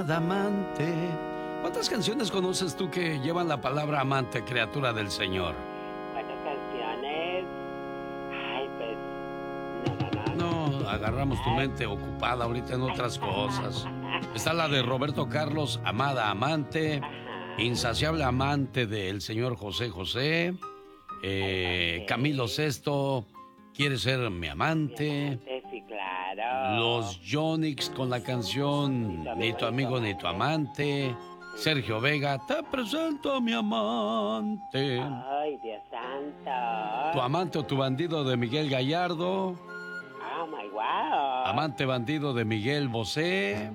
amada amante. ¿Cuántas canciones conoces tú que llevan la palabra amante, criatura del Señor? ¿Cuántas canciones? Ay, pues... No, agarramos tu mente ocupada ahorita en otras cosas. Está la de Roberto Carlos, amada amante. Insaciable amante del señor José José. Camilo Sesto, quiere ser mi amante. Sí, claro. Los Yonix con la canción Ni tu amigo ni tu amante. Sergio Vega, te presento a mi amante. Ay, Dios santo. Tu amante o tu bandido de Miguel Gallardo. Oh, my wow. Amante bandido de Miguel Bosé.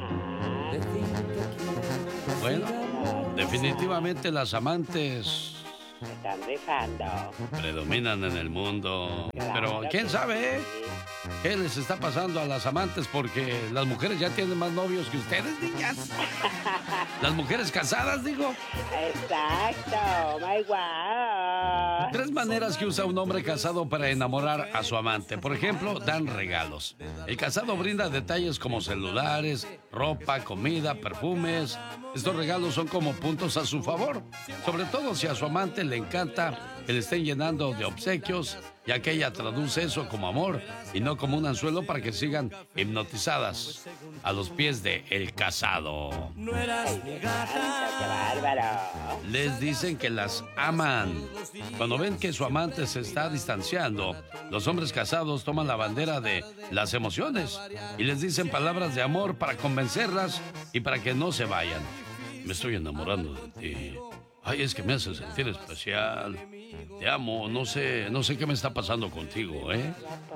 Bueno, definitivamente las amantes Se están rifando. predominan en el mundo. Claro, Pero quién sabe, ¿eh? ¿Qué les está pasando a las amantes? Porque las mujeres ya tienen más novios que ustedes, niñas. Las mujeres casadas, digo. Exacto, my wow. 3 maneras que usa un hombre casado para enamorar a su amante. Por ejemplo, dan regalos. El casado brinda detalles como celulares, ropa, comida, perfumes. Estos regalos son como puntos a su favor. Sobre todo si a su amante le encanta que le estén llenando de obsequios, ya que ella traduce eso como amor y no como un anzuelo para que sigan hipnotizadas a los pies de el casado. Ay, qué bárbaro. Les dicen que las aman. Cuando ven que su amante se está distanciando, los hombres casados toman la bandera de las emociones y les dicen palabras de amor para convencerlas y para que no se vayan. Me estoy enamorando de ti. Ay, es que me hace sentir especial. Te amo, no sé qué me está pasando contigo, ¿eh?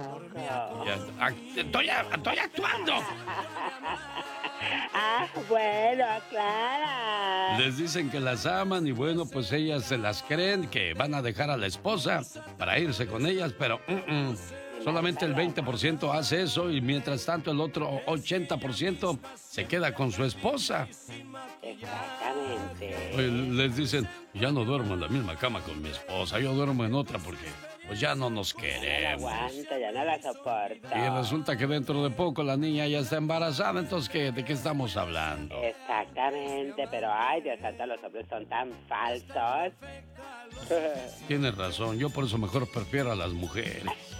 Estoy actuando. Ah, bueno, aclara. Les dicen que las aman y bueno, pues ellas se las creen que van a dejar a la esposa para irse con ellas, pero solamente el 20% hace eso y mientras tanto el otro 80% se queda con su esposa. Exactamente. Les dicen, ya no duermo en la misma cama con mi esposa, yo duermo en otra porque pues ya no nos No queremos. aguanto, ya no la soporto. Y resulta que dentro de poco la niña ya está embarazada, entonces ¿de qué estamos hablando? Exactamente, pero ay, Dios santo, los hombres son tan falsos. Tienes razón, yo por eso mejor prefiero a las mujeres.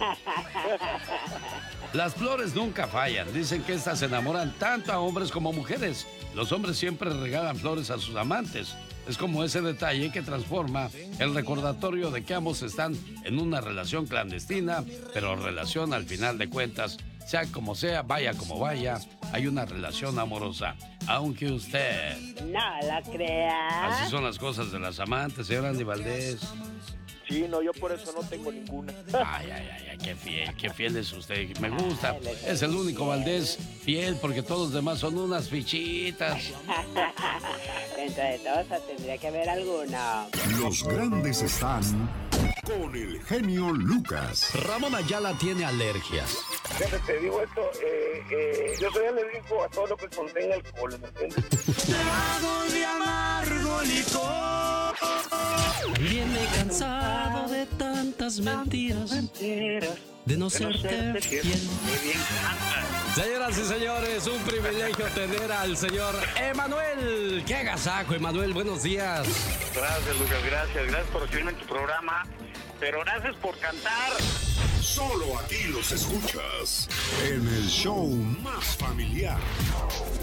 Las flores nunca fallan. Dicen que estas se enamoran tanto a hombres como a mujeres. Los hombres siempre regalan flores a sus amantes. Es como ese detalle que transforma el recordatorio de que ambos están en una relación clandestina, pero relación al final de cuentas, sea como sea, vaya como vaya, hay una relación amorosa. Aunque usted No lo crea. Así son las cosas de las amantes, señor Andy Valdés. Sí, no, yo por eso no tengo ninguna. Ay, qué fiel es usted. Me gusta. Es el único Valdés fiel porque todos los demás son unas fichitas. Dentro de todos tendría que haber alguno. Los grandes están con el genio Lucas. Ramón Ayala tiene alergias. Fíjate, te digo esto, yo soy alérgico a todo lo que contenga alcohol, ¿me entiendes? Trago de amargo licor. También me he cansado de tantas mentiras, de no serte fiel. Señoras y señores, un privilegio tener al señor Emanuel. ¡Qué agasajo, Emanuel! Buenos días. Gracias, Lucas, gracias por recibirme en tu programa, pero gracias por cantar. Solo aquí los escuchas en el show más familiar.